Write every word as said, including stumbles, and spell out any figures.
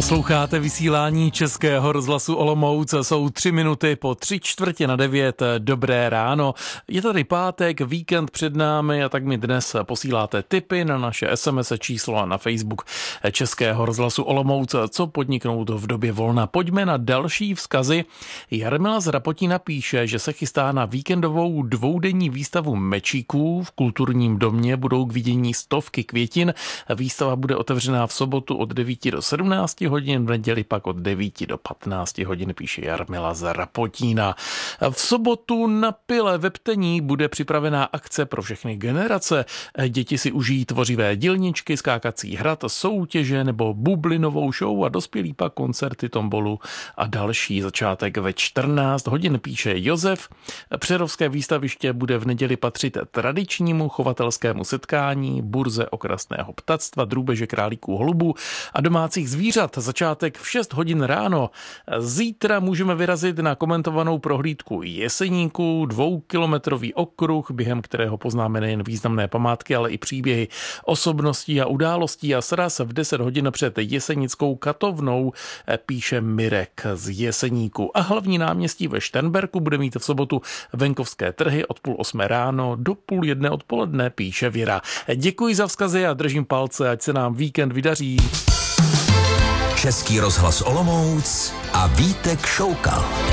Posloucháte vysílání Českého rozhlasu Olomouc, jsou tři minuty po tři čtvrtě na devět. Dobré ráno. Je tady pátek, víkend před námi a tak mi dnes posíláte tipy na naše es em es číslo a na Facebook Českého rozhlasu Olomouc, co podniknout v době volna. Pojďme na další vzkazy. Jarmila z Rapotína píše, že se chystá na víkendovou dvoudenní výstavu mečíků. V kulturním domě budou k vidění stovky květin. Výstava bude otevřená v sobotu od devíti do sedmnácti hodin, v neděli pak od devíti do patnácti hodin, píše Jarmila z Rapotína. V sobotu na Pile ve Ptení bude připravená akce pro všechny generace. Děti si užijí tvořivé dílničky, skákací hrad, soutěže nebo bublinovou show a dospělí pak koncerty, tombolu a další. Začátek ve čtrnáct hodin, píše Josef. Přerovské výstaviště bude v neděli patřit tradičnímu chovatelskému setkání, burze okrasného ptactva, drůbeže, králíků, holubů a domácích zvířat. Začátek v šest hodin ráno. Zítra můžeme vyrazit na komentovanou prohlídku Jeseníku, dvoukilometrový okruh, během kterého poznáme nejen významné památky, ale i příběhy osobností a událostí. A sraz v deset hodin před Jesenickou katovnou, píše Mirek z Jeseníku. A hlavní náměstí ve Šternberku bude mít v sobotu venkovské trhy od půl osmé ráno do půl jedné odpoledne, píše Věra. Děkuji za vzkazy a držím palce, ať se nám víkend vydaří. Český rozhlas Olomouc a Vítek Šoukal.